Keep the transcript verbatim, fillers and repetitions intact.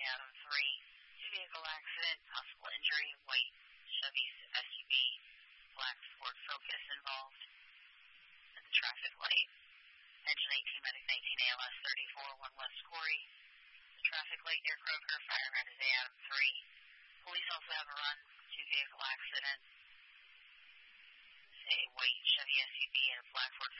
Adam three, two-vehicle accident, possible injury, white Chevy S U V, black Ford Focus involved at the traffic light. Engine eighteen, medic nineteen, A L S thirty-four, one West Corey. The traffic light near Kroger, fire red is A Adam three. Police also have a run, two-vehicle accident. It's a white Chevy S U V and a black Ford